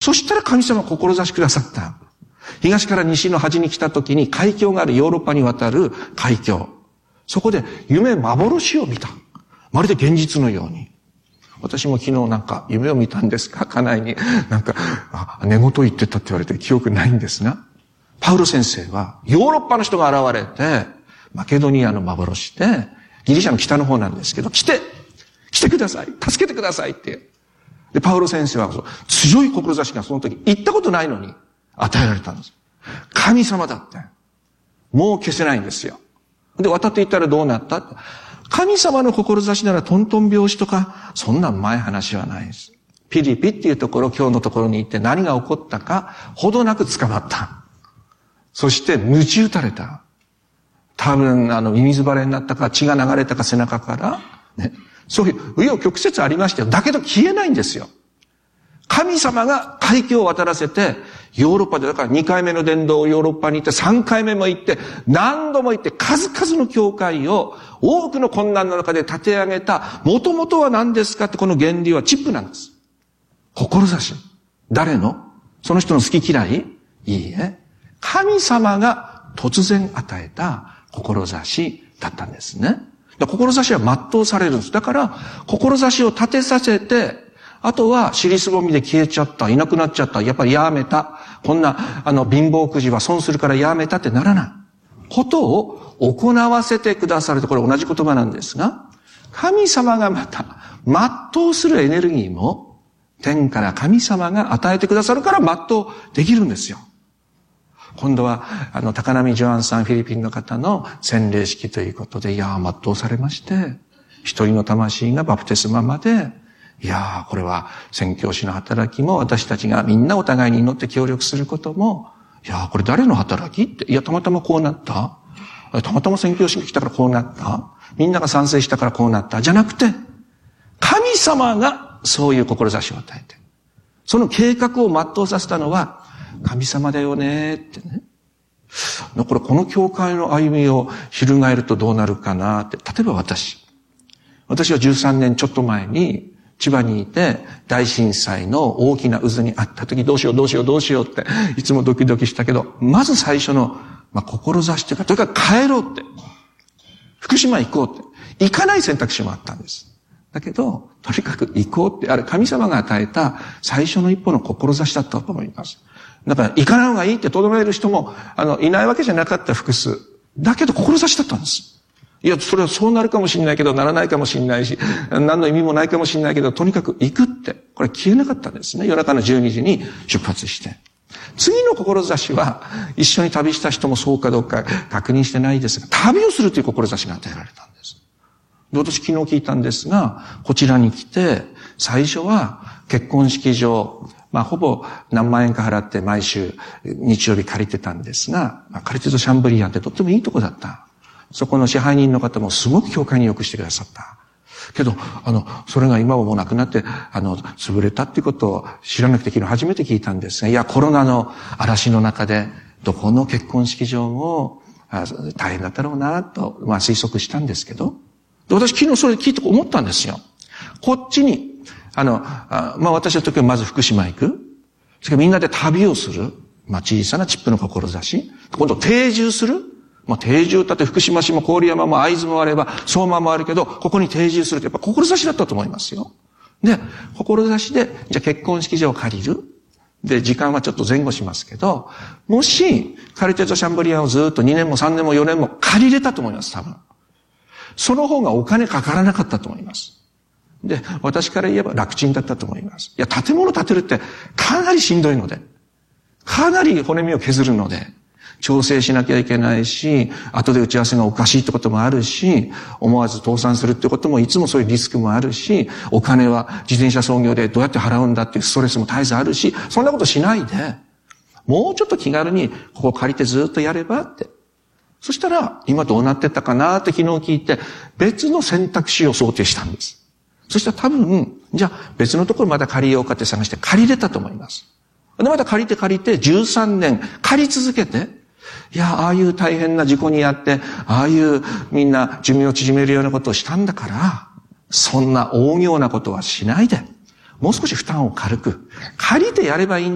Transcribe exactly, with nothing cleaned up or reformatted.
そしたら神様は志くださった。東から西の端に来た時に海峡があるヨーロッパに渡る海峡。そこで夢幻を見た。まるで現実のように。私も昨日なんか夢を見たんですか家内に。なんか、あ、寝言言ってたって言われて記憶ないんですが。パウロ先生はヨーロッパの人が現れて、マケドニアの幻で、ギリシャの北の方なんですけど、来て来てください助けてくださいって。で、パウロ先生は強い志がその時言ったことないのに与えられたんです。神様だって。もう消せないんですよ。で、渡っていったらどうなった？神様の志ならトントン拍子とか、そんな前話はないです。ピリピっていうところ、今日のところに行って何が起こったか、ほどなく捕まった。そして、鞭打たれた。多分、あの、ミミズバレになったか、血が流れたか背中から、ね。そういう、紆余曲折ありましたよ。だけど消えないんですよ。神様が海峡を渡らせて、ヨーロッパで、だからにかいめの伝道をヨーロッパに行って、さんかいめも行って、何度も行って、数々の教会を多くの困難の中で立て上げた、もともとは何ですかってこの原理はチップなんです。志。誰の？その人の好き嫌い？いいえ。神様が突然与えた志だったんですね。志は全うされるんです。だから、志を立てさせて、あとは尻すぼみで消えちゃった、いなくなっちゃった、やっぱりやめた。こんな、あの、貧乏くじは損するからやめたってならないことを行わせてくださると、これ同じ言葉なんですが、神様がまた、全うするエネルギーも、天から神様が与えてくださるから全うできるんですよ。今度は、あの、高波ジョアンさん、フィリピンの方の洗礼式ということで、いやー、全うされまして、一人の魂がバプテスマまで、いやー、これは宣教師の働きも、私たちがみんなお互いに祈って協力することも、いやー、これ誰の働きって、いや、たまたまこうなった。たまたま宣教師が来たからこうなった。みんなが賛成したからこうなった。じゃなくて、神様がそういう志を与えて、その計画を全うさせたのは、神様だよねってね。これこの教会の歩みを翻るとどうなるかなって。例えば私。私はじゅうさんねんちょっと前に千葉にいて大震災の大きな渦にあった時どうしようどうしようどうしようっていつもドキドキしたけど、まず最初の、まあ、志というか、とにかく帰ろうって。福島行こうって。行かない選択肢もあったんです。だけど、とにかく行こうって、あれ神様が与えた最初の一歩の志だったと思います。だから、行かない方がいいってとどめる人も、あの、いないわけじゃなかった複数。だけど、志だったんです。いや、それはそうなるかもしれないけど、ならないかもしれないし、何の意味もないかもしれないけど、とにかく行くって。これ消えなかったんですね。夜中のじゅうにじに出発して。次の志は、一緒に旅した人もそうかどうか確認してないですが、旅をするという志が与えられたんです。で、私昨日聞いたんですが、こちらに来て、最初は結婚式場、まあ、ほぼ何万円か払って毎週日曜日借りてたんですが、まあ、カルティゾ・シャンブリアンってとってもいいとこだった。そこの支配人の方もすごく教会によくしてくださった。けど、あの、それが今はもうなくなって、あの、潰れたっていうことを知らなくて昨日初めて聞いたんですが、いや、コロナの嵐の中で、どこの結婚式場も大変だったろうな、と、まあ推測したんですけど、で私昨日それ聞いて思ったんですよ。こっちに、あの、あまあ私の時はまず福島行く。それからみんなで旅をする。まあ小さなチップの志。今度定住する。まあ定住だって福島市も郡山も会津もあれば相馬もあるけど、ここに定住するってやっぱ志だったと思いますよ。で、志で、じゃあ結婚式場を借りる。で、時間はちょっと前後しますけど、もし、カルティゾ・シャンブリアンをずっとにねんもさんねんもよねんも借りれたと思います、多分。その方がお金かからなかったと思います。で、私から言えば楽ちんだったと思います。いや、建物建てるってかなりしんどいので、かなり骨身を削るので、調整しなきゃいけないし、後で打ち合わせがおかしいってこともあるし、思わず倒産するってこともいつもそういうリスクもあるし、お金は自転車操業でどうやって払うんだっていうストレスも絶えずあるし、そんなことしないで、もうちょっと気軽にここ借りてずっとやればって。そしたら、今どうなってたかなって昨日聞いて、別の選択肢を想定したんです。そしたら多分、じゃあ別のところまた借りようかって探して借りれたと思います。で、また借りて借りてじゅうさんねん借り続けて、いや、ああいう大変な事故にあって、ああいうみんな寿命を縮めるようなことをしたんだから、そんな大行なことはしないで、もう少し負担を軽く、借りてやればいいんだ。